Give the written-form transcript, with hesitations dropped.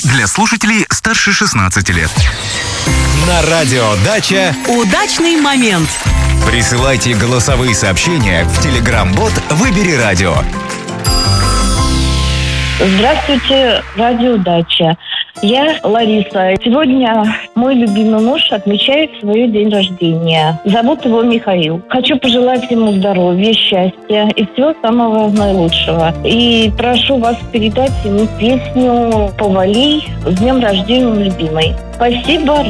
для слушателей старше 16 лет. На радио «Дача» удачный момент. Присылайте голосовые сообщения в Telegram-бот «Выбери радио». Здравствуйте, радио «Дача». Я Лариса. Сегодня мой любимый муж отмечает свой день рождения. Зовут его Михаил. Хочу пожелать ему здоровья, счастья и всего самого наилучшего. И прошу вас передать ему песню «Повалий» с днем рождения, любимой. Спасибо.